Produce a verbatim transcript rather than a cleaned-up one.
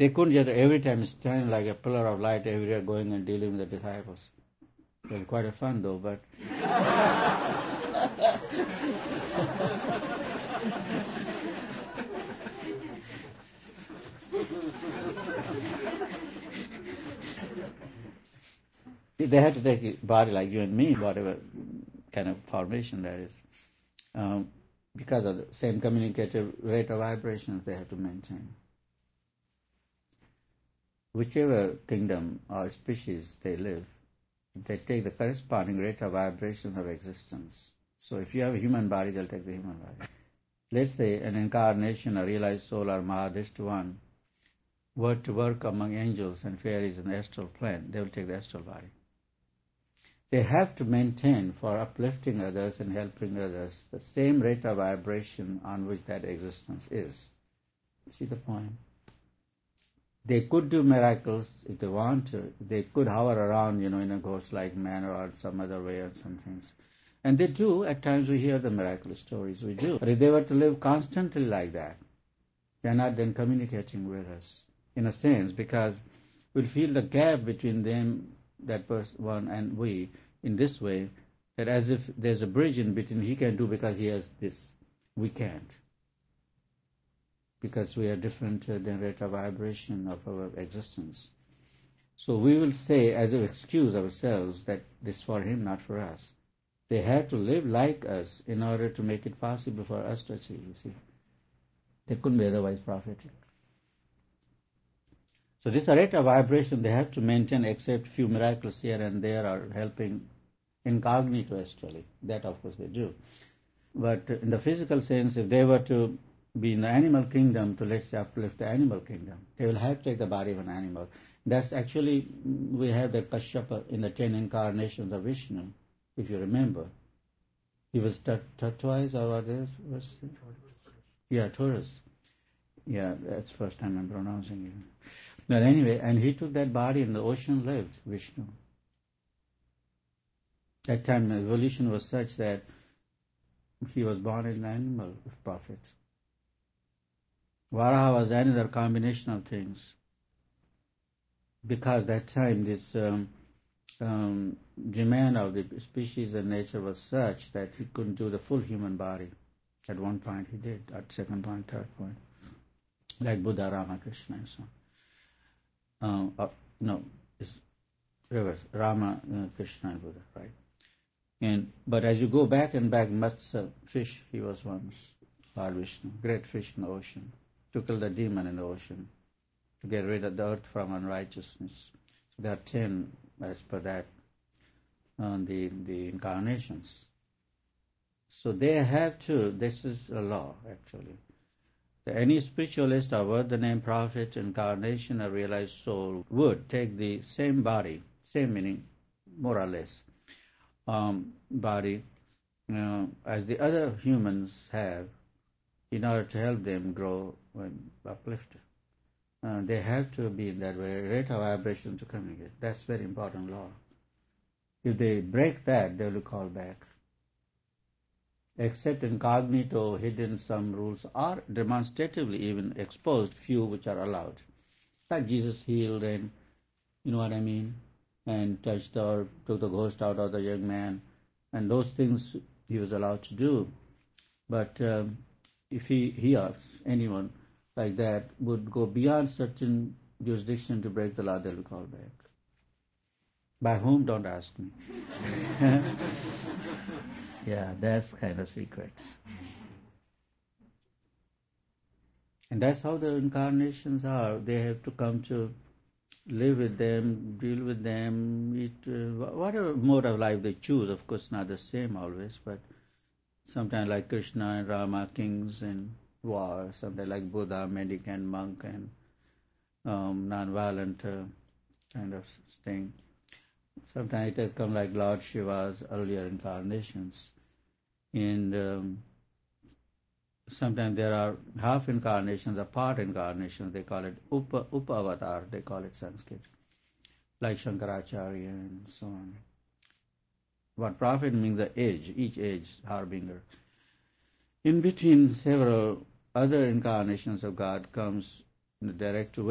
They couldn't just every time stand like a pillar of light everywhere going and dealing with the disciples. It was quite a fun though, but they had to take a body like you and me, whatever kind of formation that is. Um, because of the same communicative rate of vibrations they have to maintain. Whichever kingdom or species they live, they take the corresponding rate of vibration of existence. So if you have a human body, they'll take the human body. Let's say an incarnation, a realized soul or Mahadishta one, were to work among angels and fairies in the astral plane, they will take the astral body. They have to maintain for uplifting others and helping others the same rate of vibration on which that existence is. See the point? They could do miracles if they want to. They could hover around, you know, in a ghost-like manner or some other way or some things. And they do. At times we hear the miraculous stories. We do. But if they were to live constantly like that, they are not then communicating with us, in a sense, because we'll feel the gap between them, that one, and we, in this way, that as if there's a bridge in between. He can do because he has this. We can't. Because we are different uh, than rate of vibration of our existence. So we will say as an excuse ourselves that this is for him, not for us. They have to live like us in order to make it possible for us to achieve, you see. They couldn't be otherwise prophetic. So this rate of vibration they have to maintain, except few miracles here and there are helping incognito astrally. That of course they do. But in the physical sense, if they were to be in the animal kingdom to, let's say, uplift the animal kingdom, they will have to take the body of an animal. That's actually, we have the Kashyapa in the ten incarnations of Vishnu, if you remember. He was tortoise or what is was it? Yeah, Taurus. Yeah, that's the first time I'm pronouncing it. But anyway, and he took that body in the ocean lived, Vishnu. That time evolution was such that he was born as an animal prophet. Varaha was another combination of things. Because that time this um, um, demand of the species and nature was such that he couldn't do the full human body. At one point he did, at second point, third point. Like Buddha, Ramakrishna and so on. Um, uh, no, it's reverse. Rama, uh, Krishna and Buddha, right? And But as you go back and back, Matsya, fish, he was once, Lord Vishnu, great fish in the ocean, to kill the demon in the ocean, to get rid of the earth from unrighteousness. So there are ten, as per that, uh, the, the incarnations. So they have to, this is a law actually. Any spiritualist or worth the name prophet, incarnation, or realized soul would take the same body, same meaning, more or less, um, body, you know, as the other humans have, in order to help them grow and uplift. Uh, they have to be in that way, rate of vibration to communicate. That's very important law. If they break that, they will call back. Except incognito, hidden some rules, are demonstratively even exposed, few which are allowed. Like Jesus healed and, you know what I mean, and touched or took the ghost out of the young man, and those things he was allowed to do. But um, if he, he or anyone like that would go beyond certain jurisdiction to break the law, they will call back. By whom? Don't ask me. Yeah, that's kind of secret. And that's how the incarnations are. They have to come to live with them, deal with them, eat, uh, whatever mode of life they choose. Of course, not the same always, but sometimes like Krishna and Rama, kings and war, sometimes like Buddha, mendicant, monk, and um, non-violent uh, kind of thing. Sometimes it has come like Lord Shiva's earlier incarnations. And um, sometimes there are half incarnations or part incarnations. They call it Upa, Upavatar, they call it Sanskrit, like Shankaracharya and so on. But prophet means the age, each age, harbinger. In between several other incarnations of God comes in the direct way.